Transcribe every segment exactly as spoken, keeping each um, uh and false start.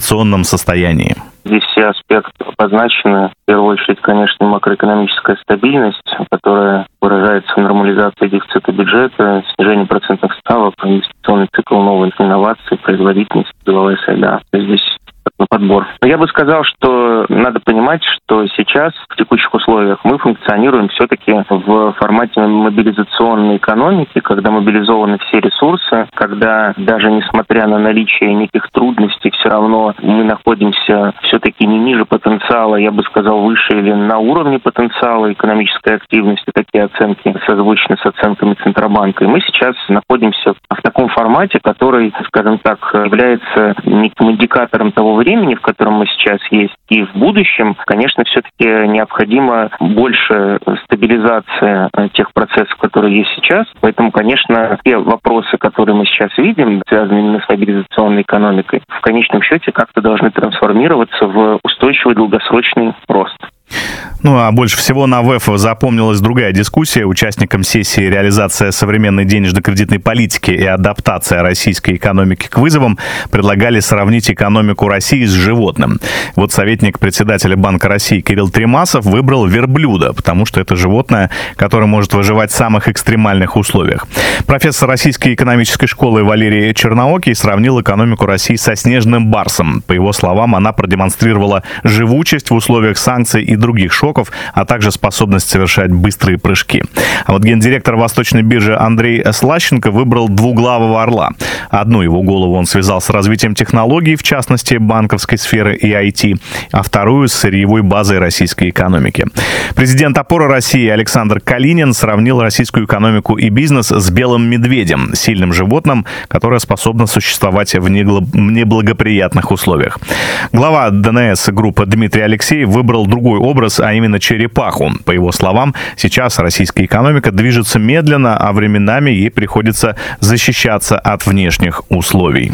стабилизационном состоянии. Здесь все аспекты обозначены. В первую очередь, конечно, макроэкономическая стабильность, которая выражается в нормализации дефицита бюджета, снижении процентных ставок, инвестиционный цикл новых инноваций, производительность, деловая среда. Здесь на подбор. Но я бы сказал, что надо понимать, что сейчас в текущих условиях мы функционируем все-таки в формате мобилизационной экономики, когда мобилизованы все ресурсы, когда даже несмотря на наличие неких трудностей, все равно мы находимся все-таки не ниже потенциала, я бы сказал, выше или на уровне потенциала экономической активности. Такие оценки созвучны с оценками Центробанка. И мы сейчас находимся в таком формате, который, скажем так, является неким индикатором того времени, в котором мы сейчас есть, и в будущем, конечно, все-таки необходимо больше стабилизация тех процессов, которые есть сейчас. Поэтому, конечно, те вопросы, которые мы сейчас видим, связанные именно с стабилизационной экономикой, в конечном счете как-то должны трансформироваться в устойчивый долгосрочный рост. Ну, а больше всего на ВЭФ запомнилась другая дискуссия. Участникам сессии «Реализация современной денежно-кредитной политики и адаптация российской экономики к вызовам» предлагали сравнить экономику России с животным. Вот советник председателя Банка России Кирилл Тремасов выбрал верблюда, потому что это животное, которое может выживать в самых экстремальных условиях. Профессор Российской экономической школы Валерий Черноокий сравнил экономику России со снежным барсом. По его словам, она продемонстрировала живучесть в условиях санкций и других шоков, а также способность совершать быстрые прыжки. А вот гендиректор Восточной биржи Андрей Слащенко выбрал двуглавого орла. Одну его голову он связал с развитием технологий, в частности, банковской сферы и ай ти, а вторую с сырьевой базой российской экономики. Президент «Опоры России» Александр Калинин сравнил российскую экономику и бизнес с белым медведем, сильным животным, которое способно существовать в неблагоприятных условиях. Глава дэ эн эс группы Дмитрий Алексеев выбрал другой образ, а именно черепаху. По его словам, сейчас российская экономика движется медленно, а временами ей приходится защищаться от внешних условий.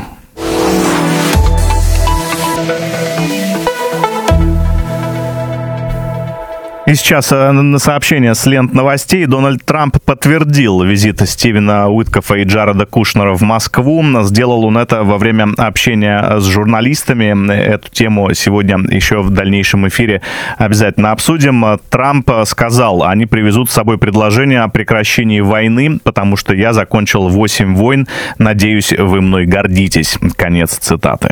И сейчас на сообщение с лент новостей. Дональд Трамп подтвердил визит Стивена Уиткофа и Джареда Кушнера в Москву. Сделал он это во время общения с журналистами. Эту тему сегодня еще в дальнейшем эфире обязательно обсудим. Трамп сказал, они привезут с собой предложение о прекращении войны, потому что я закончил восемь войн. Надеюсь, вы мной гордитесь. Конец цитаты.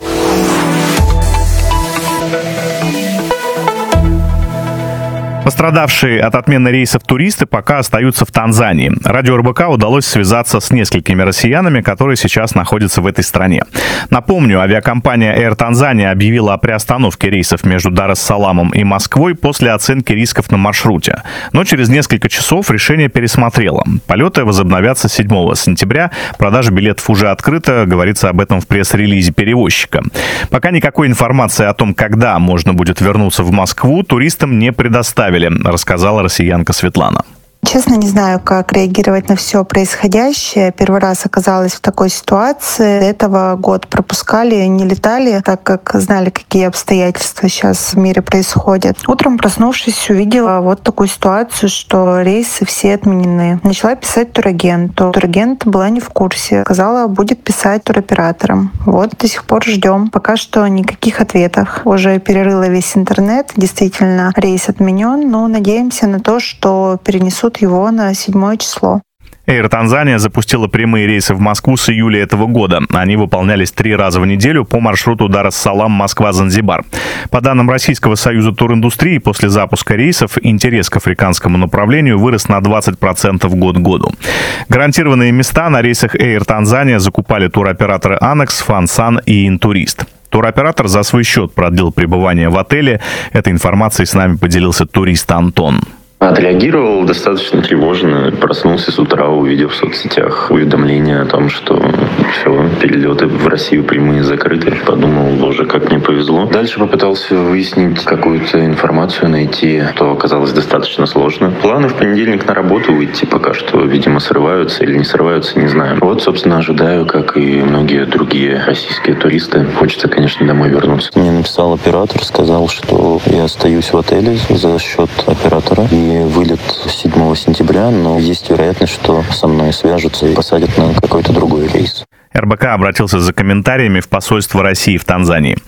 Пострадавшие от отмены рейсов туристы пока остаются в Танзании. Радио эр бэ ка удалось связаться с несколькими россиянами, которые сейчас находятся в этой стране. Напомню, авиакомпания Air Tanzania объявила о приостановке рейсов между Дар-эс-Саламом и Москвой после оценки рисков на маршруте. Но через несколько часов решение пересмотрело. Полеты возобновятся седьмого сентября. Продажа билетов уже открыта, говорится об этом в пресс-релизе перевозчика. Пока никакой информации о том, когда можно будет вернуться в Москву, туристам не предоставили, рассказала россиянка Светлана. Честно, не знаю, как реагировать на все происходящее. Первый раз оказалась в такой ситуации. До этого год пропускали, не летали, так как знали, какие обстоятельства сейчас в мире происходят. Утром, проснувшись, увидела вот такую ситуацию, что рейсы все отменены. Начала писать турагенту. Турагент была не в курсе. Сказала, будет писать туроператорам. Вот до сих пор ждем. Пока что никаких ответов. Уже перерыла весь интернет. Действительно, рейс отменен, но надеемся на то, что перенесут его на седьмое число. Air Tanzania запустила прямые рейсы в Москву с июля этого года. Они выполнялись три раза в неделю по маршруту Дар-эс-Салам, Москва-Занзибар. По данным Российского союза туриндустрии, после запуска рейсов интерес к африканскому направлению вырос на двадцать процентов год к году. Гарантированные места на рейсах Air Tanzania закупали туроператоры Анекс, Фансан и Интурист. Туроператор за свой счет продлил пребывание в отеле. Этой информацией с нами поделился турист Антон. Отреагировал достаточно тревожно. Проснулся с утра, увидев в соцсетях уведомление о том, что все, перелеты в Россию прямые закрыты. Подумал, боже, как мне повезло. Дальше попытался выяснить какую-то информацию, найти, что оказалось достаточно сложно. Планы в понедельник на работу уйти пока что, видимо, срываются или не срываются, не знаю. Вот, собственно, ожидаю, как и многие другие российские туристы. Хочется, конечно, домой вернуться. Мне написал оператор, сказал, что я остаюсь в отеле за счет оператора. И вылет седьмого сентября, но есть вероятность, что со мной свяжутся и посадят на какой-то другой рейс. эр бэ ка обратился за комментариями в посольство России в Танзании.